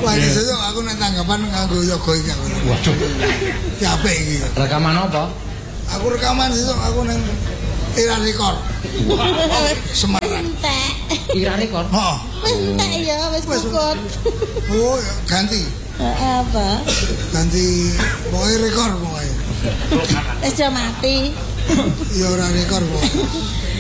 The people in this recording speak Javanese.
Wah, sesuk aku nek tanggapan nganggo yoga iki. Waduh. Ki apik iki. Rekaman apa? Aku rekaman sesuk aku nang Ira Rekor. Semarang. Entek. Ira Rekor. Heeh. Wis entek ya, wis pukul. Oh, ganti. Apa? Ganti pokoknya rekor pokoknya. Wis mati. Ya ora rekor pokoknya.